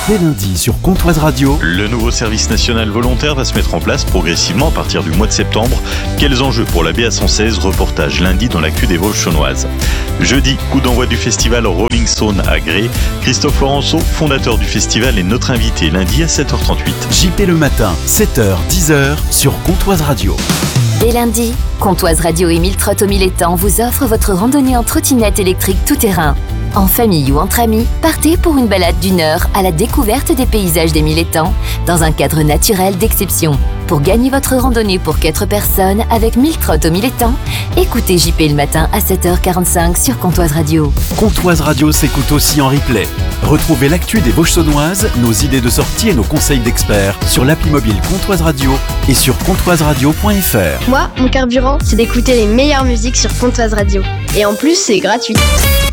Dès lundi sur Comtoise Radio. Le nouveau service national volontaire va se mettre en place progressivement à partir du mois de septembre. Quels enjeux pour la BA116? Reportage lundi dans l'actu des Vosges chaunoises. Jeudi, coup d'envoi du festival Rolling Stone à Gré. Christophe Laurenceau, fondateur du festival, est notre invité lundi à 7h38. JP le matin, 7h, 10h sur Comtoise Radio. Dès lundi, Comtoise Radio et Mille Trottes au Mille Étangs vous offrent votre randonnée en trottinette électrique tout-terrain. En famille ou entre amis, partez pour une balade d'1 heure à la découverte des paysages des Mille Étangs dans un cadre naturel d'exception. Pour gagner votre randonnée pour 4 personnes avec Mille Trottes au Mille Étangs, écoutez JP le matin à 7h45 sur Comtoise Radio. Comtoise Radio s'écoute aussi en replay. Retrouvez l'actu des Vosges saunoises, nos idées de sortie et nos conseils d'experts sur l'appli mobile Comtoise Radio et sur comtoiseradio.fr. Moi, mon carburant, c'est d'écouter les meilleures musiques sur Comtoise Radio. Et en plus, c'est gratuit.